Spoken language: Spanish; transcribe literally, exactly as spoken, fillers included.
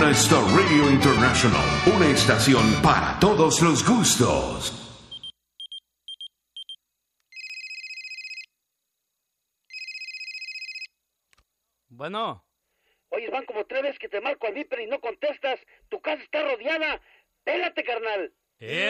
Corona Star Radio International, una estación para todos los gustos. Bueno. Oye, van como tres veces que te marco al Viper y no contestas. Tu casa está rodeada. Pélate, carnal. ¡Eh!